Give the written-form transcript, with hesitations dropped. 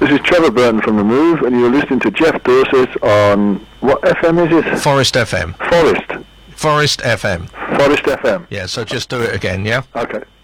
This is Trevor Burton from The Move, and you're listening to Jeff Dorset on... What FM is it? Forest FM. Forest. Forest FM. Forest FM. Yeah, so just do it again, yeah? Okay.